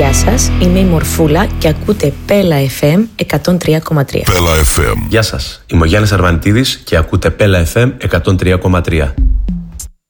Γεια σας, είμαι η Μορφούλα και ακούτε Πέλα FM 103,3. Πέλα FM. Γεια σας, είμαι ο Γιάννης Αρβανιτίδης και ακούτε Πέλα FM 103,3.